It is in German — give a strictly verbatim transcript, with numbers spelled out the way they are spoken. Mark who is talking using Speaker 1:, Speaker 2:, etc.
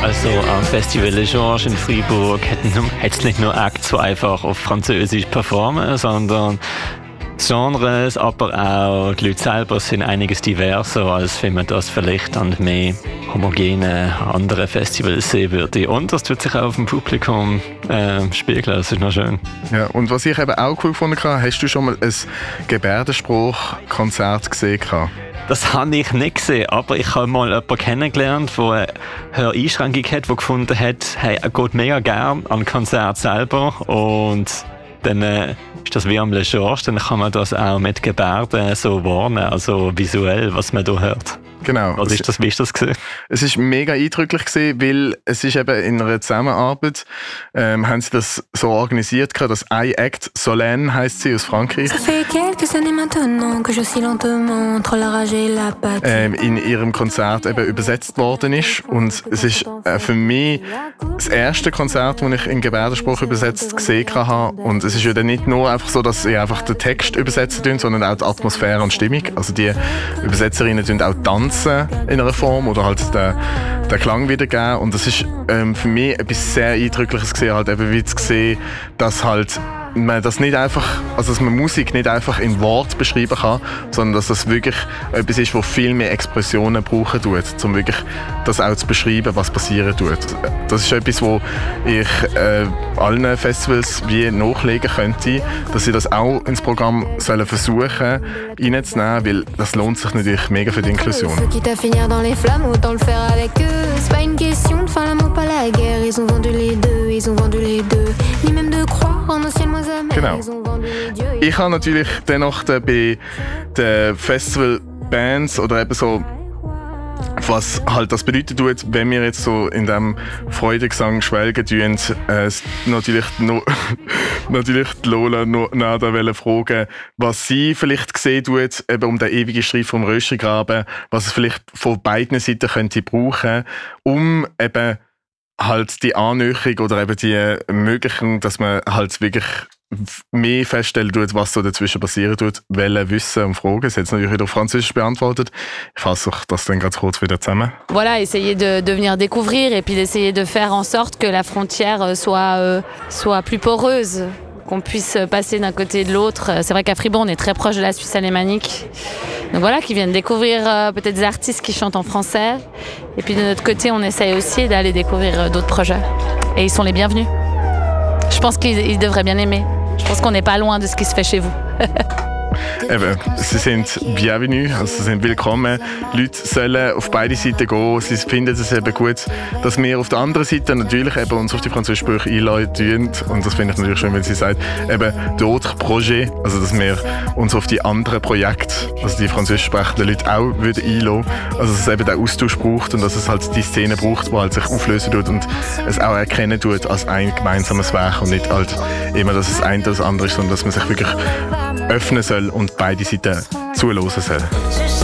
Speaker 1: Also am Festival Le Georges in Freiburg hat es nicht nur Acts, die einfach auf Französisch performen, sondern Genres, aber auch die Leute selber sind einiges diverser, als wenn man das vielleicht an mehr homogene andere Festivals sehen würde. Und das tut sich auch auf dem Publikum äh, spiegeln, das ist noch schön.
Speaker 2: Ja, und was ich eben auch cool gefunden habe, hast du schon mal ein Gebärdenspruch-Konzert gesehen?
Speaker 1: Das habe ich nicht gesehen, aber ich habe mal jemanden kennengelernt, der eine Höreinschränkung hat, der gefunden hat, hey, er geht mega gern an Konzert selber und dann äh, ist das wie am Le Georges, dann kann man das auch mit Gebärden so warnen, also visuell, was man da hört.
Speaker 2: Genau.
Speaker 1: Was ist das, wie ist das gewesen?
Speaker 2: Es ist mega eindrücklich gewesen, weil es ist eben in einer Zusammenarbeit, ähm, haben sie das so organisiert, das I Act Solène heisst sie aus Frankreich. Ähm, in ihrem Konzert eben übersetzt worden ist und es ist äh, für mich das erste Konzert, das ich in Gebärdenspruch übersetzt gesehen habe und es ist ja dann nicht nur einfach so, dass sie einfach den Text übersetzen tun, sondern auch die Atmosphäre und Stimmung. Also die Übersetzerinnen tun auch tanzen in einer Form oder halt den, den Klang wiedergeben und das ist ähm, für mich etwas sehr Eindrückliches gesehen, halt eben wie zu sehen, dass halt man das nicht einfach, also dass man Musik nicht einfach in Wort beschreiben kann, sondern dass das wirklich etwas ist, wo viel mehr Expressionen brauchen tut, um wirklich das auch zu beschreiben, was passieren tut. Das ist etwas, wo ich äh, allen Festivals wie nachlegen könnte, dass sie das auch ins Programm sollen versuchen reinzunehmen, weil das lohnt sich natürlich mega für die Inklusion. Genau. Ich habe natürlich dennoch bei den Festivalbands oder eben so, was halt das bedeutet tut, wenn wir jetzt so in diesem Freudegesang schwelgen tun, äh, natürlich, no, natürlich die Lola Nada wollen fragen, was sie vielleicht gesehen tut, eben um den ewigen Streit vom Röschengraben, was es vielleicht von beiden Seiten könnte brauchen, um eben halt die Annäherung oder eben die Ermöglichung, dass man halt wirklich mehr feststellen tut, was so dazwischen passieren tut, wollen wissen und fragen. Das hat es natürlich wieder auf Französisch beantwortet. Ich fasse das dann ganz kurz wieder zusammen.
Speaker 3: Voilà, essayer de, de venir découvrir et puis d'essayer de faire en sorte que la frontière soit, euh, soit plus poreuse, qu'on puisse passer d'un côté et de l'autre. C'est vrai qu'à Fribourg, on est très proche de la Suisse alémanique. Donc voilà, qui viennent découvrir euh, peut-être des artistes qui chantent en français. Et puis de notre côté, on essaye aussi d'aller découvrir d'autres projets. Et ils sont les bienvenus. Je pense qu'ils ils devraient bien aimer. Je pense qu'on n'est pas loin de ce qui se fait chez vous.
Speaker 2: Eben, sie sind bienvenue, also sie sind willkommen. Die Leute sollen auf beide Seiten gehen. Sie finden es eben gut, dass wir auf der anderen Seite natürlich eben uns auf die französische Sprache einladen. Und das finde ich natürlich schön, wenn sie sagt, eben d'autres projets, also dass wir uns auf die anderen Projekte, also die französisch sprechenden Leute auch würden einladen. Also dass es eben den Austausch braucht und dass es halt die Szene braucht, die halt sich auflösen tut und es auch erkennen tut als ein gemeinsames Werk und nicht halt immer, dass es ein oder das andere ist, sondern dass man sich wirklich öffnen soll und beide Seiten zuhören soll.